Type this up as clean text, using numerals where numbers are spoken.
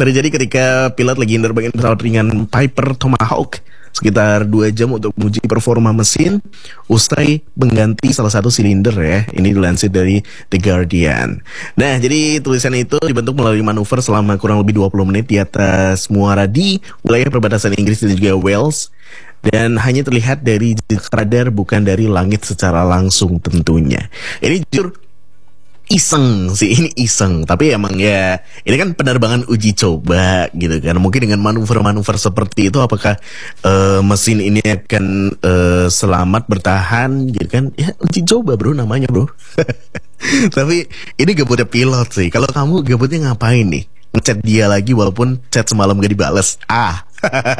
terjadi ketika pilot lagi nerbangin pesawat ringan Piper Tomahawk sekitar 2 jam untuk menguji performa mesin usai mengganti salah satu silinder ya. Ini dilansir dari The Guardian. Nah, jadi tulisan itu dibentuk melalui manuver selama kurang lebih 20 menit di atas muara di wilayah perbatasan Inggris dan juga Wales. Dan hanya terlihat dari radar, bukan dari langit secara langsung tentunya. Ini jujur iseng sih, ini iseng. Tapi emang ya, ini kan penerbangan uji coba gitu kan. Mungkin dengan manuver-manuver seperti itu, apakah mesin ini akan selamat bertahan gitu kan? Ya uji coba bro namanya bro. Tapi ini gabutnya pilot sih. Kalau kamu gabutnya ngapain nih? Ngechat dia lagi walaupun chat semalam gak dibales.